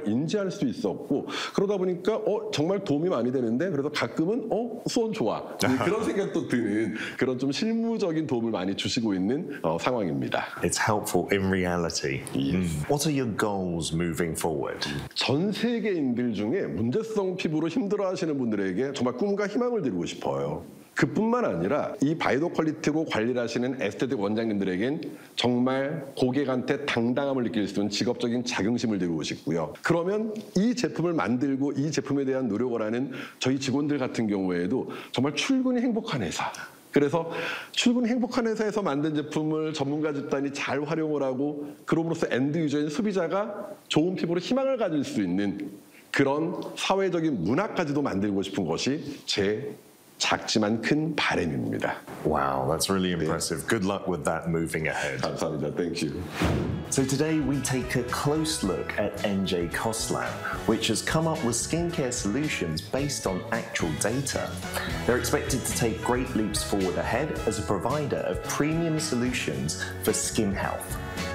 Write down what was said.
인지할 수 있었고 그러다 보니까 정말 도움이 많이 되는데 그래서 가끔은 수원 좋아 그런 생각도 드는 그런 좀 실무적인 도움을 많이 주시고 있는 상황입니다. It's helpful in reality. What are your goals moving forward? 전 세계인들 중에 문제성 피부로 힘들어하시는 분들에게 정말 꿈과 희망을 드리고 싶어요. 그뿐만 아니라 이 바이오 퀄리티로 관리를 하시는 에스테틱 원장님들에겐 정말 고객한테 당당함을 느낄 수 있는 직업적인 자긍심을 드리고 싶고요. 그러면 이 제품을 만들고 이 제품에 대한 노력을 하는 저희 직원들 같은 경우에도 정말 출근이 행복한 회사. 그래서 출근이 행복한 회사에서 만든 제품을 전문가 집단이 잘 활용을 하고 그럼으로써 엔드 유저인 소비자가 좋은 피부로 희망을 가질 수 있는 그런 사회적인 문화까지도 만들고 싶은 것이 제 작지만 큰 바람입니다. Wow, that's really impressive. Good luck with that moving ahead. 감사합니다. Thank you. So today we take a close look at NJ Costlab, which has come up with skincare solutions based on actual data. They're expected to take great leaps forward ahead as a provider of premium solutions for skin health.